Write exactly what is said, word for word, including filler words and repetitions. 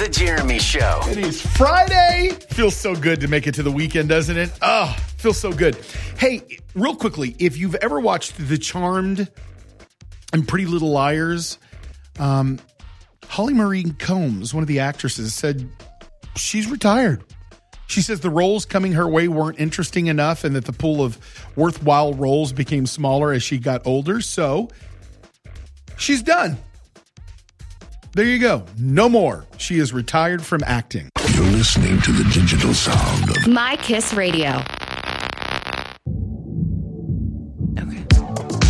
The Jeremy Show. It is Friday. Feels so good to make it to the weekend, doesn't it? Oh, feels so good. Hey, real quickly, if you've ever watched The Charmed and Pretty Little Liars, um, Holly Marie Combs, one of the actresses, said she's retired. She says the roles coming her way weren't interesting enough and that the pool of worthwhile roles became smaller as she got older. So she's done. There you go. No more. She is retired from acting. You're listening to the digital sound of My Kiss Radio.